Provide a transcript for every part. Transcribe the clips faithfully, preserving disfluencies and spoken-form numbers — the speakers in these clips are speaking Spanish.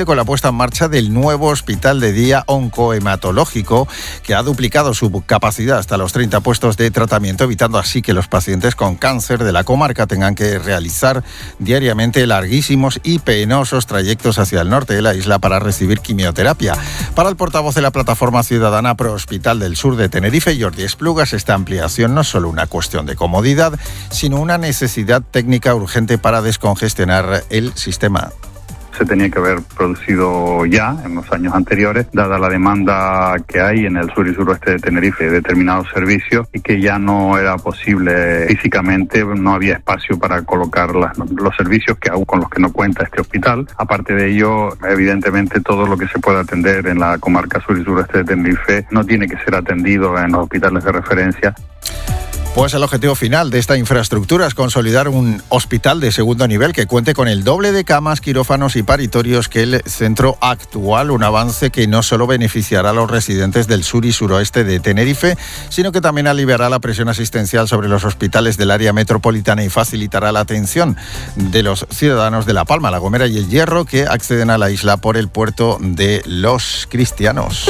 con la puesta en marcha del nuevo hospital de día oncohematológico, que ha duplicado su capacidad hasta los treinta puestos de tratamiento, evitando así que los pacientes con cáncer de la comarca tengan que realizar diariamente larguísimos y penosos trayectos hacia el norte de la isla para recibir quimioterapia. Para el portavoz de la plataforma ciudadana Pro Hospital del Sur de Tenerife, Jordi Esplugas, esta ampliación no es solo una cuestión de comodidad, sino una necesidad técnica urgente para descongestionar el sistema. Se tenía que haber producido ya en los años anteriores, dada la demanda que hay en el sur y suroeste de Tenerife de determinados servicios, y que ya no era posible físicamente, no había espacio para colocar las, los servicios que aún con los que no cuenta este hospital. Aparte de ello, evidentemente todo lo que se puede atender en la comarca sur y suroeste de Tenerife no tiene que ser atendido en los hospitales de referencia. Pues el objetivo final de esta infraestructura es consolidar un hospital de segundo nivel que cuente con el doble de camas, quirófanos y paritorios que el centro actual, un avance que no solo beneficiará a los residentes del sur y suroeste de Tenerife, sino que también aliviará la presión asistencial sobre los hospitales del área metropolitana y facilitará la atención de los ciudadanos de La Palma, La Gomera y El Hierro que acceden a la isla por el puerto de Los Cristianos.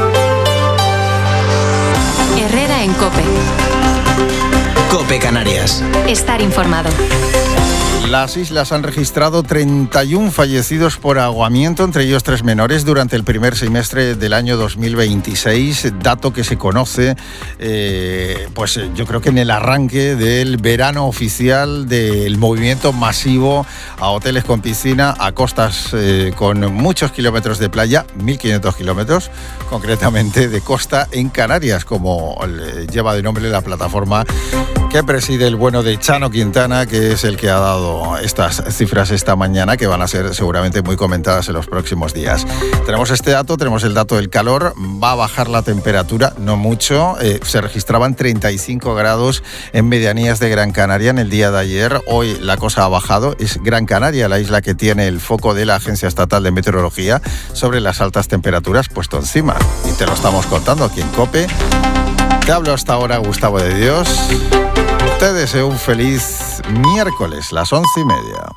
Herrera en COPE. COPE Canarias. Estar informado. Las islas han registrado treinta y uno fallecidos por ahogamiento, entre ellos tres menores, durante el primer semestre del año dos mil veintiséis, dato que se conoce, eh, pues yo creo que en el arranque del verano oficial del movimiento masivo a hoteles con piscina, a costas eh, con muchos kilómetros de playa, mil quinientos kilómetros, concretamente de costa en Canarias, como lleva de nombre la plataforma que preside el bueno de Chano Quintana, que es el que ha dado estas cifras esta mañana, que van a ser seguramente muy comentadas en los próximos días. Tenemos este dato, tenemos el dato del calor, va a bajar la temperatura, no mucho, eh, se registraban treinta y cinco grados en medianías de Gran Canaria en el día de ayer. Hoy la cosa ha bajado, es Gran Canaria la isla que tiene el foco de la Agencia Estatal de Meteorología sobre las altas temperaturas puesto encima, y te lo estamos contando aquí en COPE. Te hablo hasta ahora, Gustavo de Dios. Te deseo un feliz miércoles, las once y media.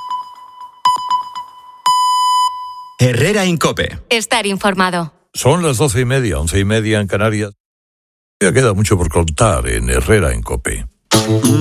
Herrera en COPE. Estar informado. Son las doce y media, once y media en Canarias. Ya queda mucho por contar en Herrera en COPE.